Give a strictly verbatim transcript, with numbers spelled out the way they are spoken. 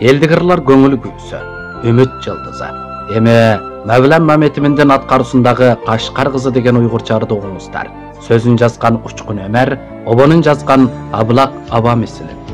элдигирлар көңүл күйсө, үмүт жылдызы. Эми Мавлан Маметиминдин аткаруусундагы Кашкар кызы деген уйгурчарды угуңуздар. Сөзүн жазган Учкун Өмер, обонун жазган Аблак Аба мисили.